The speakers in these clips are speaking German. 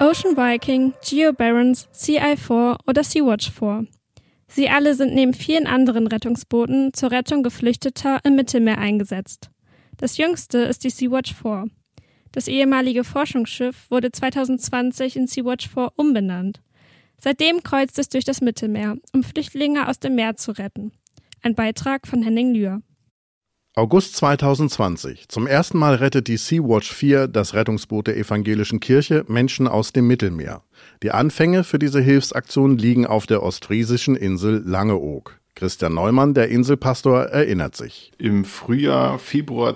Ocean Viking, Geo Barents, CI4 oder Sea-Watch 4. Sie alle sind neben vielen anderen Rettungsbooten zur Rettung Geflüchteter im Mittelmeer eingesetzt. Das jüngste ist die Sea-Watch 4. Das ehemalige Forschungsschiff wurde 2020 in Sea-Watch 4 umbenannt. Seitdem kreuzt es durch das Mittelmeer, um Flüchtlinge aus dem Meer zu retten. Ein Beitrag von Henning Lühr. August 2020. Zum ersten Mal rettet die Sea-Watch 4, das Rettungsboot der evangelischen Kirche, Menschen aus dem Mittelmeer. Die Anfänge für diese Hilfsaktion liegen auf der ostfriesischen Insel Langeoog. Christian Neumann, der Inselpastor, erinnert sich. Im Februar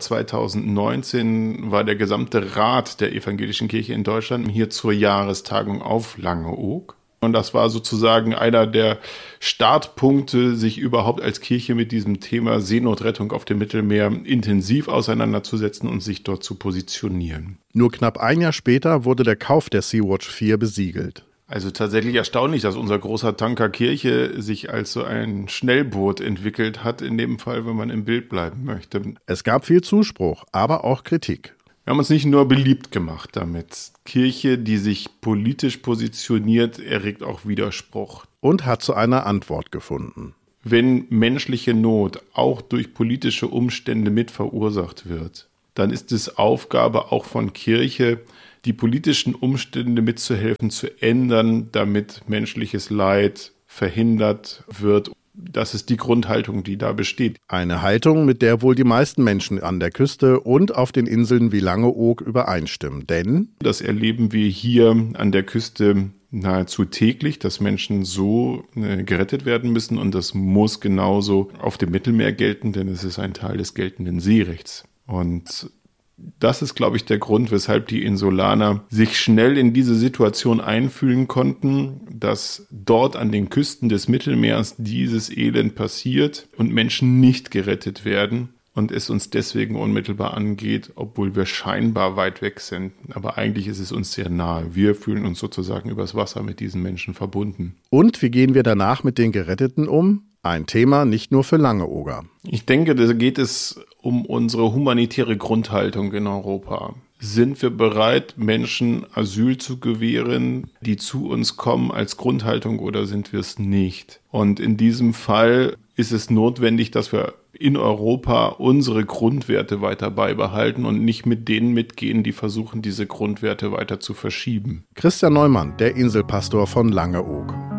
2019 war der gesamte Rat der evangelischen Kirche in Deutschland hier zur Jahrestagung auf Langeoog. Und das war sozusagen einer der Startpunkte, sich überhaupt als Kirche mit diesem Thema Seenotrettung auf dem Mittelmeer intensiv auseinanderzusetzen und sich dort zu positionieren. Nur knapp ein Jahr später wurde der Kauf der Sea-Watch 4 besiegelt. Also tatsächlich erstaunlich, dass unser großer Tanker Kirche sich als so ein Schnellboot entwickelt hat, in dem Fall, wenn man im Bild bleiben möchte. Es gab viel Zuspruch, aber auch Kritik. Wir haben uns nicht nur beliebt gemacht damit. Kirche, die sich politisch positioniert, erregt auch Widerspruch. Und hat zu einer Antwort gefunden. Wenn menschliche Not auch durch politische Umstände mit verursacht wird, dann ist es Aufgabe auch von Kirche, die politischen Umstände mitzuhelfen, zu ändern, damit menschliches Leid verhindert wird. Das ist die Grundhaltung, die da besteht. Eine Haltung, mit der wohl die meisten Menschen an der Küste und auf den Inseln wie Langeoog übereinstimmen. Denn das erleben wir hier an der Küste nahezu täglich, dass Menschen so gerettet werden müssen. Und das muss genauso auf dem Mittelmeer gelten, denn es ist ein Teil des geltenden Seerechts. Und das ist, glaube ich, der Grund, weshalb die Insulaner sich schnell in diese Situation einfühlen konnten, dass dort an den Küsten des Mittelmeers dieses Elend passiert und Menschen nicht gerettet werden und es uns deswegen unmittelbar angeht, obwohl wir scheinbar weit weg sind. Aber eigentlich ist es uns sehr nahe. Wir fühlen uns sozusagen übers Wasser mit diesen Menschen verbunden. Und wie gehen wir danach mit den Geretteten um? Ein Thema nicht nur für Langeooger. Ich denke, da geht es um unsere humanitäre Grundhaltung in Europa. Sind wir bereit, Menschen Asyl zu gewähren, die zu uns kommen als Grundhaltung, oder sind wir es nicht? Und in diesem Fall ist es notwendig, dass wir in Europa unsere Grundwerte weiter beibehalten und nicht mit denen mitgehen, die versuchen, diese Grundwerte weiter zu verschieben. Christian Neumann, der Inselpastor von Langeoog.